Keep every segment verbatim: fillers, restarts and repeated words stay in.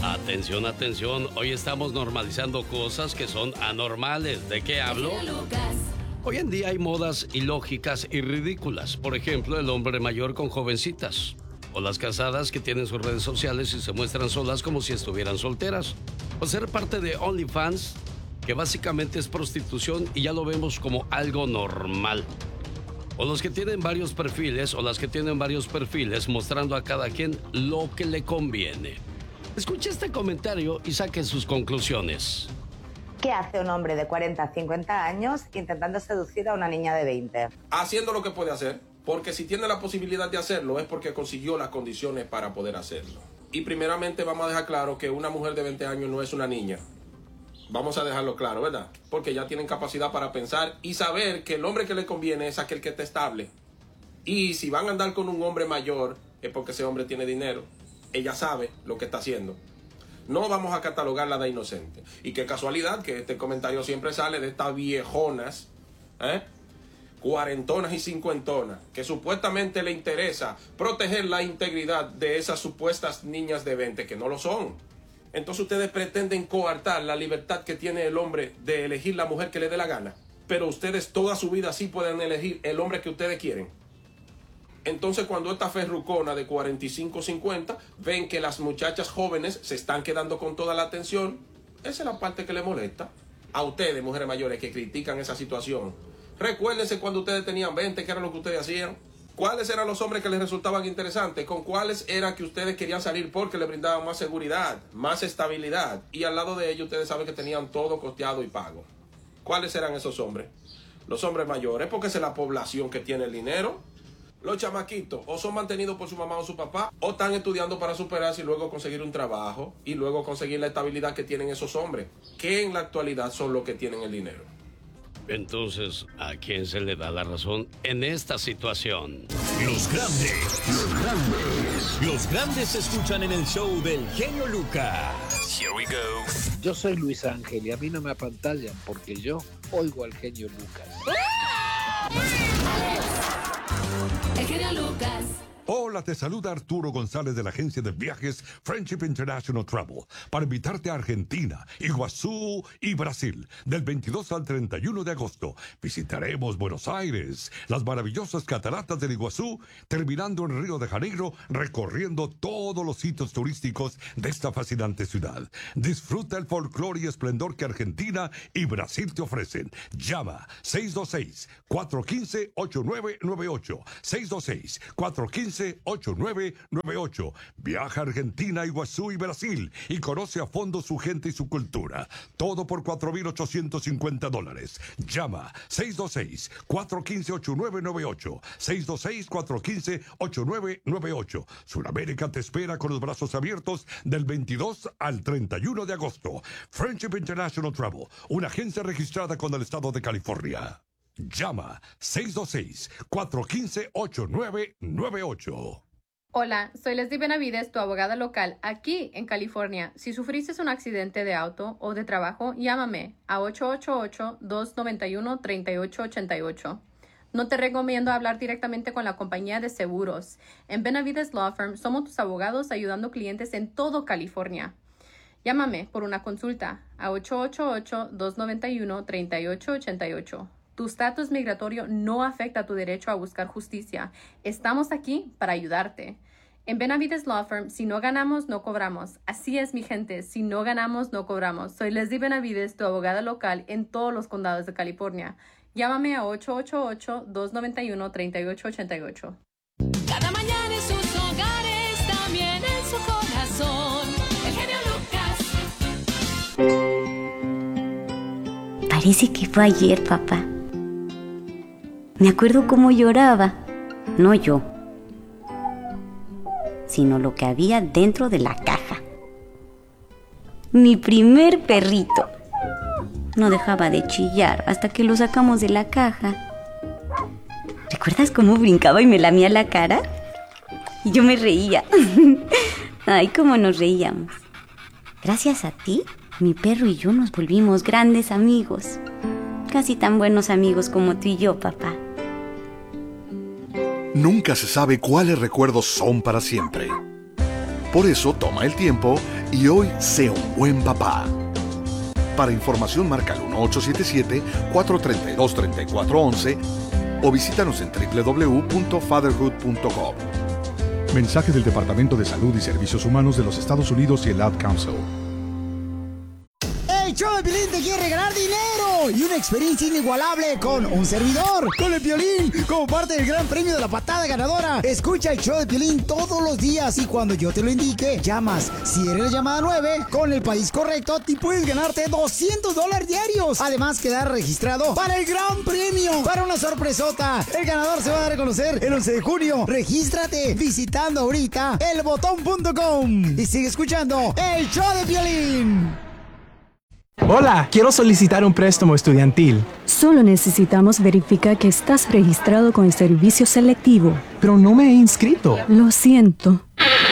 Atención, atención, hoy estamos normalizando cosas que son anormales. ¿De qué hablo? Hoy en día hay modas ilógicas y ridículas. Por ejemplo, el hombre mayor con jovencitas. O las casadas que tienen sus redes sociales y se muestran solas como si estuvieran solteras. O ser parte de OnlyFans, que básicamente es prostitución y ya lo vemos como algo normal. O los que tienen varios perfiles o las que tienen varios perfiles mostrando a cada quien lo que le conviene. Escuche este comentario y saque sus conclusiones. ¿Qué hace un hombre de cuarenta, cincuenta años intentando seducir a una niña de veinte? Haciendo lo que puede hacer, porque si tiene la posibilidad de hacerlo es porque consiguió las condiciones para poder hacerlo. Y primeramente vamos a dejar claro que una mujer de veinte años no es una niña. Vamos a dejarlo claro, ¿verdad? Porque ya tienen capacidad para pensar y saber que el hombre que le conviene es aquel que esté estable. Y si van a andar con un hombre mayor es porque ese hombre tiene dinero. Ella sabe lo que está haciendo. No vamos a catalogarla de inocente. Y qué casualidad que este comentario siempre sale de estas viejonas, ¿eh? cuarentonas y cincuentonas, que supuestamente le interesa proteger la integridad de esas supuestas niñas de veinte, que no lo son. Entonces ustedes pretenden coartar la libertad que tiene el hombre de elegir la mujer que le dé la gana. Pero ustedes toda su vida sí pueden elegir el hombre que ustedes quieren. Entonces cuando esta ferrucona de cuarenta y cinco, cincuenta ven que las muchachas jóvenes se están quedando con toda la atención, esa es la parte que les molesta. A ustedes, mujeres mayores que critican esa situación, recuérdense cuando ustedes tenían veinte, ¿qué era lo que ustedes hacían? ¿Cuáles eran los hombres que les resultaban interesantes? ¿Con cuáles era que ustedes querían salir porque les brindaban más seguridad, más estabilidad? Y al lado de ellos ustedes saben que tenían todo costeado y pago. ¿Cuáles eran esos hombres? Los hombres mayores, porque esa es la población que tiene el dinero. Los chamaquitos o son mantenidos por su mamá o su papá o están estudiando para superarse y luego conseguir un trabajo y luego conseguir la estabilidad que tienen esos hombres, que en la actualidad son los que tienen el dinero. Entonces, ¿a quién se le da la razón en esta situación? Los grandes, los grandes, los grandes se escuchan en el show del genio Lucas. Here we go. Yo soy Luis Ángel y a mí no me apantallan porque yo oigo al genio Lucas. El genio Lucas. Hola, te saluda Arturo González de la agencia de viajes Friendship International Travel para invitarte a Argentina, Iguazú y Brasil del veintidós al treinta y uno de agosto. Visitaremos Buenos Aires, las maravillosas cataratas del Iguazú, terminando en Río de Janeiro, recorriendo todos los sitios turísticos de esta fascinante ciudad. Disfruta el folclore y esplendor que Argentina y Brasil te ofrecen. Llama seis dos seis, cuatro uno cinco, ocho nueve nueve ocho, seis dos seis, cuatro uno cinco, ocho nueve nueve ocho. Viaja a Argentina, Iguazú y Brasil y conoce a fondo su gente y su cultura. Todo por cuatro mil ochocientos cincuenta dólares. Llama seis dos seis, cuatro uno cinco, ocho nueve nueve ocho. seis dos seis, cuatro uno cinco, ocho nueve nueve ocho. Sudamérica te espera con los brazos abiertos del veintidós al treinta y uno de agosto. Friendship International Travel, una agencia registrada con el estado de California. Llama seis dos seis, cuatro uno cinco, ocho nueve nueve ocho. Hola, soy Leslie Benavides, tu abogada local aquí en California. Si sufriste un accidente de auto o de trabajo, llámame a ocho ocho ocho, dos nueve uno, tres ocho ocho ocho. No te recomiendo hablar directamente con la compañía de seguros. En Benavides Law Firm somos tus abogados ayudando clientes en todo California. Llámame por una consulta a ocho ocho ocho, dos nueve uno, tres ocho ocho ocho. Tu estatus migratorio no afecta tu derecho a buscar justicia. Estamos aquí para ayudarte. En Benavides Law Firm, si no ganamos, no cobramos. Así es, mi gente. Si no ganamos, no cobramos. Soy Leslie Benavides, tu abogada local en todos los condados de California. Llámame a ocho ocho ocho, dos nueve uno, tres ocho ocho ocho. Cada mañana en sus hogares, también en su corazón. El genio Lucas. Parece que fue ayer, papá. Me acuerdo cómo lloraba. No yo, sino lo que había dentro de la caja. Mi primer perrito. No dejaba de chillar hasta que lo sacamos de la caja. ¿Recuerdas cómo brincaba y me lamía la cara? Y yo me reía. Ay, cómo nos reíamos. Gracias a ti, mi perro y yo nos volvimos grandes amigos. Casi tan buenos amigos como tú y yo, papá. Nunca se sabe cuáles recuerdos son para siempre. Por eso toma el tiempo y hoy sé un buen papá. Para información marca el uno ocho siete siete, cuatro tres dos, tres cuatro uno uno o visítanos en doble u doble u doble u punto fatherhood punto com. Mensaje del Departamento de Salud y Servicios Humanos de los Estados Unidos y el Ad Council. El show de Piolín te quiere regalar dinero y una experiencia inigualable con un servidor, con el Piolín, como parte del gran premio de la patada ganadora. Escucha el show de Piolín todos los días y cuando yo te lo indique, llamas. Si eres la llamada nueve, con el país correcto, te puedes ganarte doscientos dólares diarios. Además, quedar registrado para el gran premio, para una sorpresota. El ganador se va a dar a conocer el once de junio. Regístrate visitando ahorita el botón punto com y sigue escuchando el show de Piolín. Hola, quiero solicitar un préstamo estudiantil. Solo necesitamos verificar que estás registrado con el servicio selectivo. Pero no me he inscrito. Lo siento.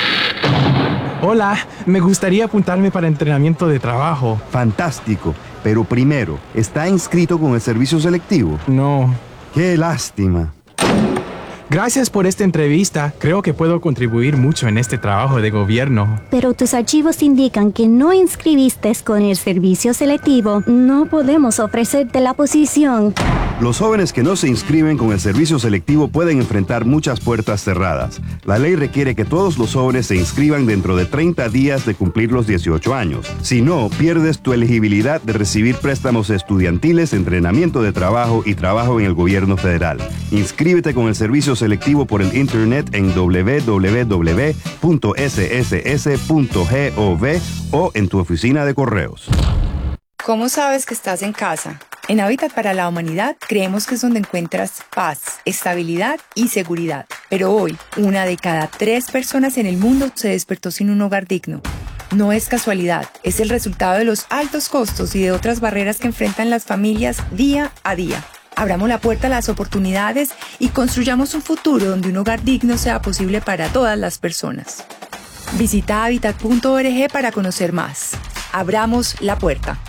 Hola, me gustaría apuntarme para entrenamiento de trabajo. Fantástico, pero primero, ¿está inscrito con el servicio selectivo? No. ¡Qué lástima! Gracias por esta entrevista. Creo que puedo contribuir mucho en este trabajo de gobierno. Pero tus archivos indican que no inscribiste con el servicio selectivo. No podemos ofrecerte la posición. Los jóvenes que no se inscriben con el servicio selectivo pueden enfrentar muchas puertas cerradas. La ley requiere que todos los jóvenes se inscriban dentro de treinta días de cumplir los dieciocho años. Si no, pierdes tu elegibilidad de recibir préstamos estudiantiles, entrenamiento de trabajo y trabajo en el gobierno federal. Inscríbete con el servicio selectivo por el internet en doble u doble u doble u punto ese ese ese punto gov o en tu oficina de correos. ¿Cómo sabes que estás en casa? En Hábitat para la Humanidad creemos que es donde encuentras paz, estabilidad y seguridad. Pero hoy, una de cada tres personas en el mundo se despertó sin un hogar digno. No es casualidad, es el resultado de los altos costos y de otras barreras que enfrentan las familias día a día. Abramos la puerta a las oportunidades y construyamos un futuro donde un hogar digno sea posible para todas las personas. Visita hábitat punto org para conocer más. Abramos la puerta.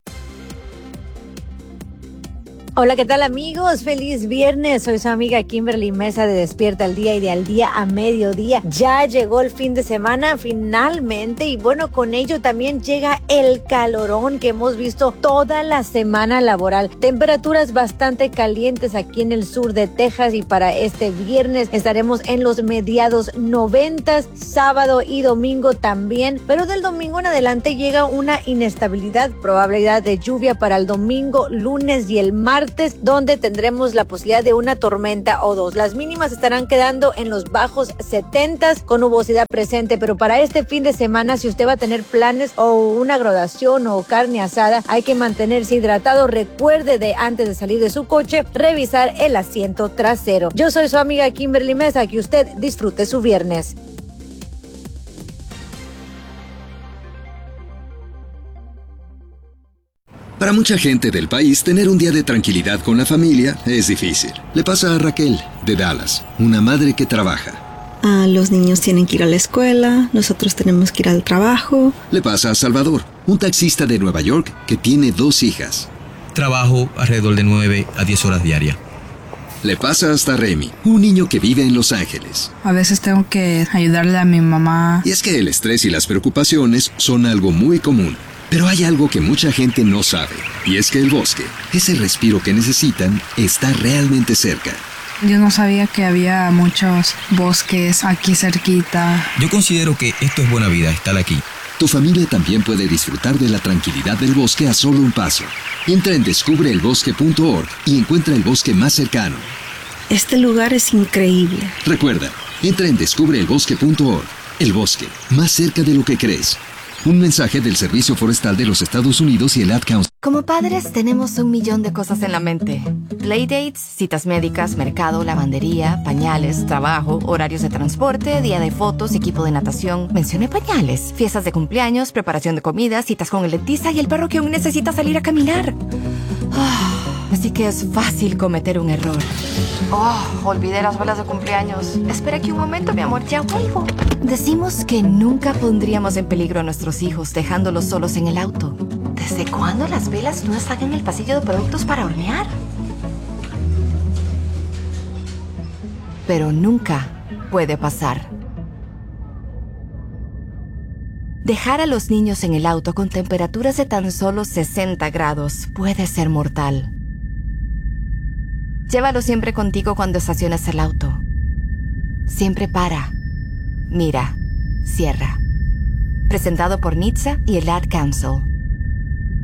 Hola, ¿qué tal amigos? Feliz viernes, soy su amiga Kimberly Mesa de Despierta al Día y de Al Día a Mediodía. Ya llegó el fin de semana finalmente y bueno, con ello también llega el calorón que hemos visto toda la semana laboral. Temperaturas bastante calientes aquí en el sur de Texas y para este viernes estaremos en los mediados noventas, sábado y domingo también, pero del domingo en adelante llega una inestabilidad, probabilidad de lluvia para el domingo, lunes y el martes, donde tendremos la posibilidad de una tormenta o dos. Las mínimas estarán quedando en los bajos setentas con nubosidad presente, pero para este fin de semana, si usted va a tener planes o una graduación o carne asada, hay que mantenerse hidratado. Recuerde de antes de salir de su coche, revisar el asiento trasero. Yo soy su amiga Kimberly Mesa, que usted disfrute su viernes. Para mucha gente del país, tener un día de tranquilidad con la familia es difícil. Le pasa a Raquel, de Dallas, una madre que trabaja. Ah, los niños tienen que ir a la escuela, nosotros tenemos que ir al trabajo. Le pasa a Salvador, un taxista de Nueva York que tiene dos hijas. Trabajo alrededor de nueve a diez horas diarias. Le pasa hasta a Remy, un niño que vive en Los Ángeles. A veces tengo que ayudarle a mi mamá. Y es que el estrés y las preocupaciones son algo muy común. Pero hay algo que mucha gente no sabe, y es que el bosque, ese respiro que necesitan, está realmente cerca. Yo no sabía que había muchos bosques aquí cerquita. Yo considero que esto es buena vida, estar aquí. Tu familia también puede disfrutar de la tranquilidad del bosque a solo un paso. Entra en descubre el bosque punto org y encuentra el bosque más cercano. Este lugar es increíble. Recuerda, entra en descubre el bosque punto org. El bosque, más cerca de lo que crees. Un mensaje del Servicio Forestal de los Estados Unidos y el Ad Council. Como padres tenemos un millón de cosas en la mente. Playdates, citas médicas, mercado, lavandería, pañales, trabajo, horarios de transporte, día de fotos, equipo de natación. Mencioné pañales. Fiestas de cumpleaños, preparación de comida, citas con el dentista y el perro que aún necesita salir a caminar. Oh, así que es fácil cometer un error. Oh, olvidé las velas de cumpleaños. Espera aquí un momento, mi amor, ya vuelvo. Decimos que nunca pondríamos en peligro a nuestros hijos dejándolos solos en el auto. ¿Desde cuándo las velas no están en el pasillo de productos para hornear? Pero nunca puede pasar. Dejar a los niños en el auto con temperaturas de tan solo sesenta grados puede ser mortal. Llévalo siempre contigo cuando estaciones el auto. Siempre para, mira, cierra. Presentado por N H T S A y el Ad Council.